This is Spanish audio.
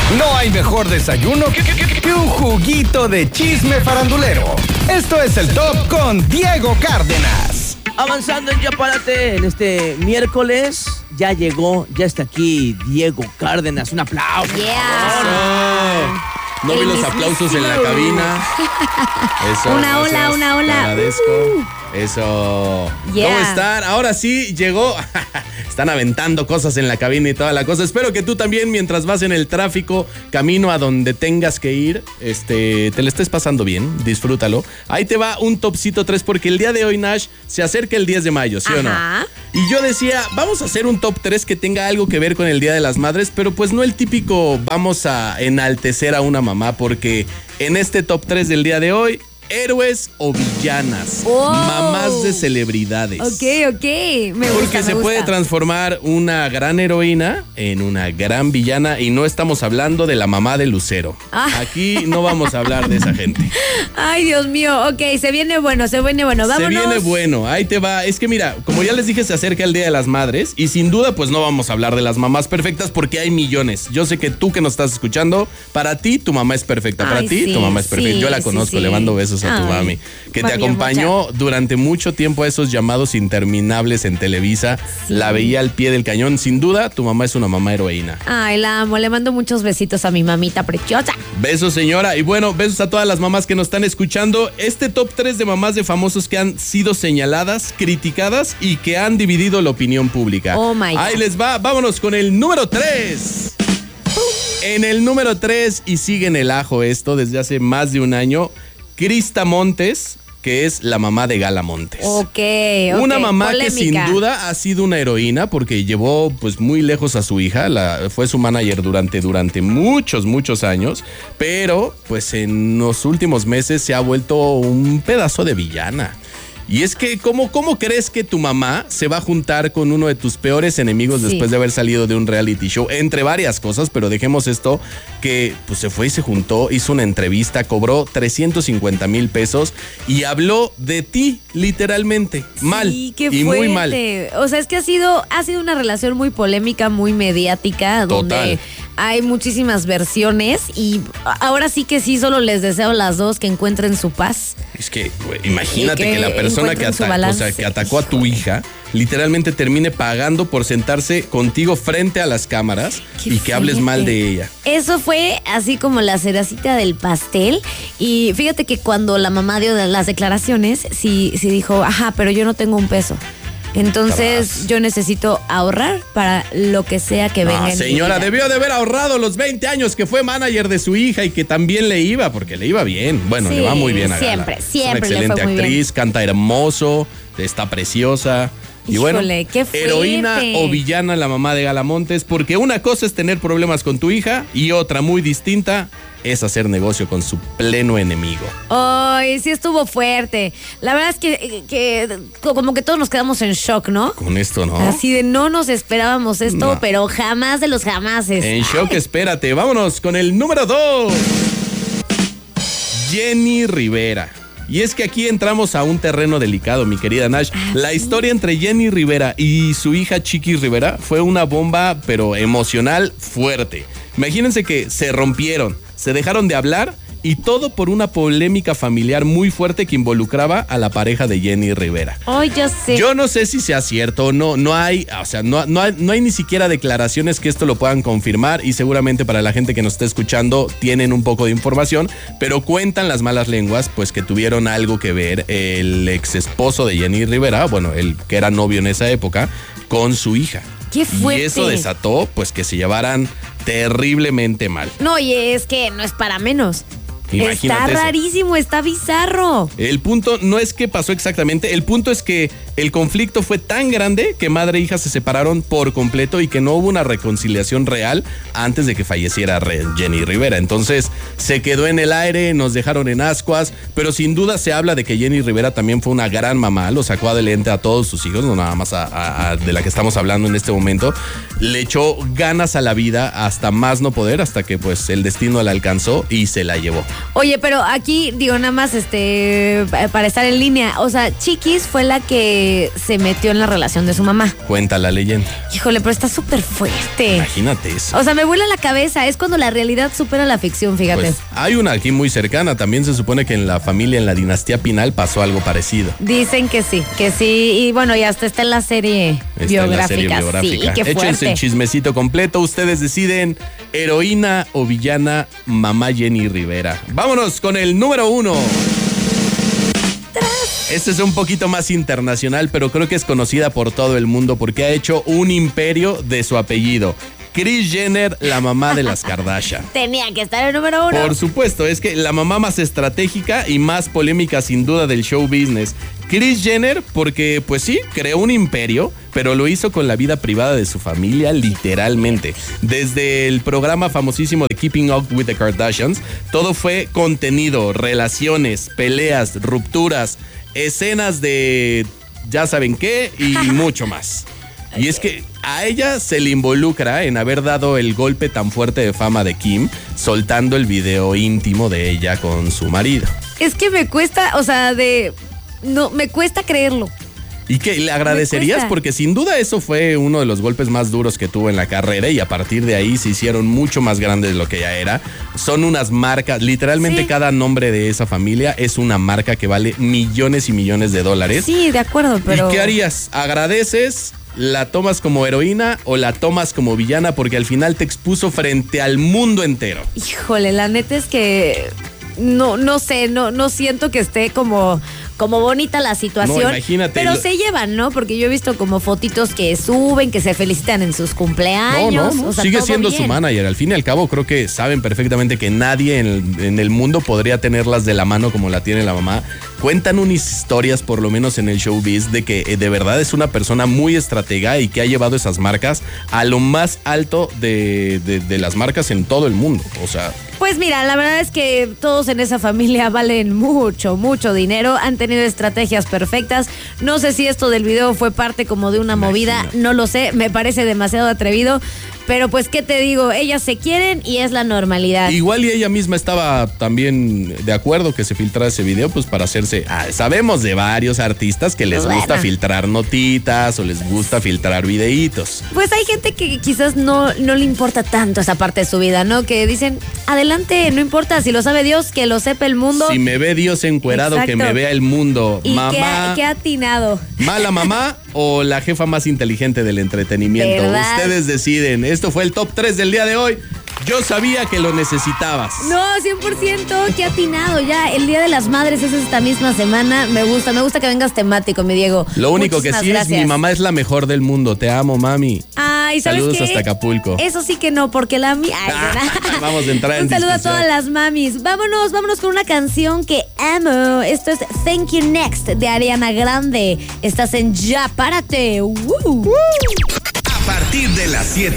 No hay mejor desayuno que un juguito de chisme farandulero. Esto es el Top con Diego Cárdenas. Avanzando en Yapárate en este miércoles, ya llegó, ya está aquí Diego Cárdenas. Un aplauso. Yeah. No vi los aplausos en la cabina. Eso. Una ola. Te agradezco. Eso. Yeah. ¿Cómo están? Ahora sí llegó. Están aventando cosas en la cabina y toda la cosa. Espero que tú también, mientras vas en el tráfico, camino a donde tengas que ir, te le estés pasando bien. Disfrútalo. Ahí te va un topcito 3, porque el día de hoy, Nash, se acerca el 10 de mayo, ¿sí o no? Y yo decía, vamos a hacer un top 3 que tenga algo que ver con el Día de las Madres, pero pues no el típico vamos a enaltecer a una mamá, porque en este top 3 del día de hoy, héroes o villanas, mamás de celebridades. Ok, me gusta. Porque se puede transformar una gran heroína en una gran villana, y no estamos hablando de la mamá de Lucero. Aquí no vamos a hablar de esa gente. Ay, Dios mío, ok, se viene bueno, vámonos. Se viene bueno, ahí te va. Es que mira, como ya les dije, se acerca el Día de las Madres, y sin duda pues no vamos a hablar de las mamás perfectas, porque hay millones. Yo sé que tú que nos estás escuchando, para ti tu mamá es perfecta, para ti sí, tu mamá es perfecta. sí, Yo la conozco, le mando besos a tu mami, que te acompañó durante mucho tiempo a esos llamados interminables en Televisa. La veía al pie del cañón. Sin duda, tu mamá es una mamá heroína. Ay, la amo, le mando muchos besitos a mi mamita preciosa. Besos, señora. Y bueno, besos a todas las mamás que nos están escuchando. Este top 3 de mamás de famosos que han sido señaladas, criticadas y que han dividido la opinión pública. Oh my God. Ahí les va. Vámonos con el número 3. En el número 3, y sigue en el ajo esto desde hace más de un año, Krista Montes, que es la mamá de Gala Montes. Ok. Una mamá polémica, que sin duda ha sido una heroína, porque llevó pues muy lejos a su hija, fue su manager durante muchos años, pero pues en los últimos meses se ha vuelto un pedazo de villana. Y es que, ¿cómo crees que tu mamá se va a juntar con uno de tus peores enemigos después de haber salido de un reality show? Entre varias cosas, pero dejemos esto, que pues se fue y se juntó, hizo una entrevista, cobró 350,000 pesos y habló de ti, literalmente, mal y muy mal. O sea, es que ha sido una relación muy polémica, muy mediática, donde hay muchísimas versiones, y ahora sí que sí, solo les deseo a las dos que encuentren su paz. Es que, güey, imagínate que la persona que atacó a tu hija literalmente termine pagando por sentarse contigo frente a las cámaras y que hables mal de ella. Eso fue así como la cerecita del pastel. Y fíjate que cuando la mamá dio las declaraciones, sí dijo, pero yo no tengo un peso. Entonces yo necesito ahorrar para lo que sea que venga en señora, mi vida. debió de haber ahorrado los 20 años que fue manager de su hija y que también le iba, porque le iba bien. Bueno, le va muy bien a Gala. Siempre es una excelente le fue muy actriz, bien. canta hermoso, está preciosa. Y Híjole, bueno, qué fuerte. Heroína o villana la mamá de Gala Montes, porque una cosa es tener problemas con tu hija y otra muy distinta es hacer negocio con su pleno enemigo. Ay, sí estuvo fuerte. La verdad es que como que todos nos quedamos en shock, ¿no? Con esto, ¿no? Así de no nos esperábamos esto, pero jamás de los jamases. En shock, espérate. Vámonos con el número 2. Jenny Rivera. Y es que aquí entramos a un terreno delicado, mi querida Nash. La historia entre Jenny Rivera y su hija Chiquis Rivera fue una bomba, pero emocional, fuerte. Imagínense que se rompieron, se dejaron de hablar, y todo por una polémica familiar muy fuerte que involucraba a la pareja de Jenny Rivera. Ay, yo sé. Yo no sé si sea cierto o no. No hay ni siquiera declaraciones que esto lo puedan confirmar, y seguramente para la gente que nos está escuchando tienen un poco de información, pero cuentan las malas lenguas pues que tuvieron algo que ver el ex esposo de Jenny Rivera, bueno, el que era novio en esa época, con su hija. ¡Qué fuerte! Y eso desató pues que se llevaran terriblemente mal. No, y es que no es para menos. Imagínate está rarísimo, está bizarro. El punto no es que pasó exactamente, el punto es que el conflicto fue tan grande que madre e hija se separaron por completo y que no hubo una reconciliación real antes de que falleciera Jenny Rivera. Entonces se quedó en el aire, nos dejaron en ascuas, pero sin duda se habla de que Jenny Rivera también fue una gran mamá, lo sacó adelante a todos sus hijos, no nada más de la que estamos hablando en este momento. Le echó ganas a la vida hasta más no poder, hasta que pues el destino la alcanzó y se la llevó. Oye, pero aquí digo nada más para estar en línea, o sea, Chiquis fue la que que se metió en la relación de su mamá. Cuenta la leyenda. Híjole, pero está súper fuerte. Imagínate eso. O sea, me vuela la cabeza. Es cuando la realidad supera la ficción, fíjate. Pues hay una aquí muy cercana. También se supone que en la familia, en la dinastía Pinal, pasó algo parecido. Dicen que sí. Y bueno, y hasta está en la serie biográfica. Sí, qué fuerte. Échense el chismecito completo. Ustedes deciden heroína o villana, mamá Jenny Rivera. Vámonos con el número 1. Este es un poquito más internacional, pero creo que es conocida por todo el mundo porque ha hecho un imperio de su apellido. Kris Jenner, la mamá de las Kardashian. Tenía que estar el número 1. Por supuesto, es que la mamá más estratégica y más polémica sin duda del show business. Kris Jenner, porque pues sí, creó un imperio, pero lo hizo con la vida privada de su familia, literalmente. Desde el programa famosísimo de Keeping Up with the Kardashians, todo fue contenido, relaciones, peleas, rupturas, escenas de ya saben qué y mucho más. Y es que a ella se le involucra en haber dado el golpe tan fuerte de fama de Kim, soltando el video íntimo de ella con su marido. Es que me cuesta, me cuesta creerlo. ¿Y qué? ¿Le agradecerías? Porque sin duda eso fue uno de los golpes más duros que tuvo en la carrera y a partir de ahí se hicieron mucho más grandes de lo que ya era. Son unas marcas, literalmente sí. Cada nombre de esa familia es una marca que vale millones y millones de dólares. Sí, de acuerdo, pero... ¿Y qué harías? ¿Agradeces? ¿La tomas como heroína o la tomas como villana? Porque al final te expuso frente al mundo entero. Híjole, la neta es que no sé, no siento que esté como bonita la situación. No, imagínate. Pero se llevan, ¿no? Porque yo he visto como fotitos que suben, que se felicitan en sus cumpleaños. No. O sea, sigue todo siendo bien. su manager. Al fin y al cabo, creo que saben perfectamente que nadie en el mundo podría tenerlas de la mano como la tiene la mamá. Cuentan unas historias, por lo menos en el showbiz, de que de verdad es una persona muy estratega y que ha llevado esas marcas a lo más alto de las marcas en todo el mundo. O sea... Pues mira, la verdad es que todos en esa familia valen mucho dinero, han tenido estrategias perfectas. No sé si esto del video fue parte como de una movida, no lo sé, me parece demasiado atrevido. Pero pues, ¿qué te digo? Ellas se quieren y es la normalidad. Igual y ella misma estaba también de acuerdo que se filtrara ese video, pues para hacerse... sabemos de varios artistas que les gusta filtrar notitas o les gusta filtrar videitos. Pues hay gente que quizás no le importa tanto esa parte de su vida, ¿no? Que dicen, adelante, no importa, si lo sabe Dios, que lo sepa el mundo. Si me ve Dios encuerado, exacto, que me vea el mundo. Y mamá, qué atinado. ¿Mala mamá o la jefa más inteligente del entretenimiento? ¿Verdad? Ustedes deciden. Esto fue el top 3 del día de hoy. Yo sabía que lo necesitabas. No, 100%, qué atinado. Ya, el Día de las Madres es esta misma semana. Me gusta que vengas temático, mi Diego. Lo único Muchísimas que sí gracias. es, mi mamá es la mejor del mundo. Te amo, mami. Ay, ¿sabes saludos qué? hasta Acapulco. Eso sí que no, porque la mía... Vamos a entrar en un saludo discusión. a todas las mamis. Vámonos con una canción que amo. Esto es Thank You Next de Ariana Grande. Estás en Ya Párate. A partir de las 7